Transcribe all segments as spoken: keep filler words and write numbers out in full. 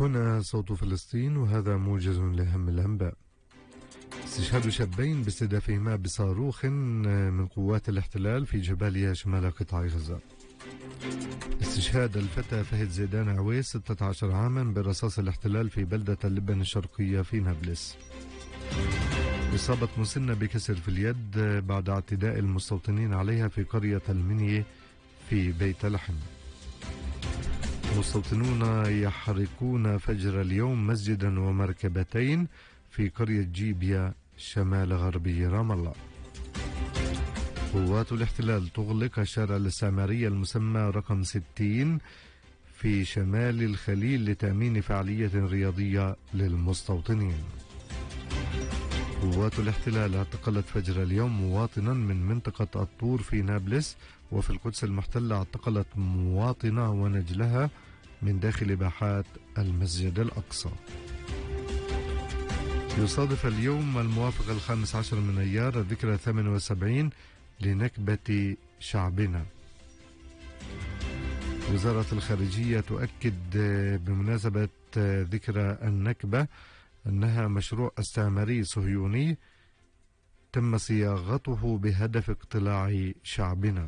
هنا صوت فلسطين، وهذا موجز لأهم الأنباء. استشهاد شابين باستهدافهما بصاروخ من قوات الاحتلال في جباليا شمال قطاع غزة. استشهاد الفتى فهد زيدان عويس ستة عشر عاما برصاص الاحتلال في بلدة اللبن الشرقية في نابلس. إصابة مسنة بكسر في اليد بعد اعتداء المستوطنين عليها في قرية المنية في بيت لحم. مستوطنون يحرقون فجر اليوم مسجدا ومركبتين في قرية جيبيا شمال غربي رام الله. قوات الاحتلال تغلق الشارع الاستعماري المسمى رقم ستين في شمال الخليل لتأمين فعالية رياضية للمستوطنين. قوات الاحتلال اعتقلت فجر اليوم مواطنا من منطقة الطور في نابلس، وفي القدس المحتلة اعتقلت مواطنة ونجلها من داخل باحات المسجد الأقصى. يصادف اليوم الموافق الخامس عشر من أيار الذكرى الثامنة والسبعين لنكبة شعبنا. وزارة الخارجية تؤكد بمناسبة ذكرى النكبة أنها مشروع استعماري صهيوني تم صياغته بهدف اقتلاع شعبنا.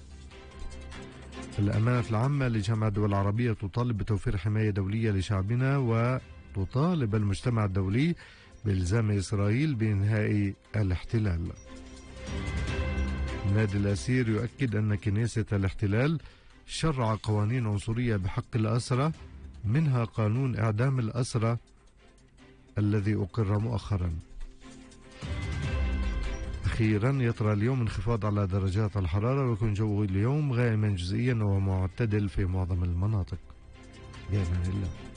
الأمانة العامة لجامعة الدول العربية تطالب بتوفير حماية دولية لشعبنا، وتطالب المجتمع الدولي بإلزام إسرائيل بإنهاء الاحتلال. نادي الأسير يؤكد أن كنيسة الاحتلال شرع قوانين عنصرية بحق الأسرى، منها قانون إعدام الأسرى الذي أقر مؤخرا. أخيرا يطرأ اليوم انخفاض على درجات الحرارة، ويكون جو اليوم غائما جزئيا ومعتدل في معظم المناطق. بأمان الله.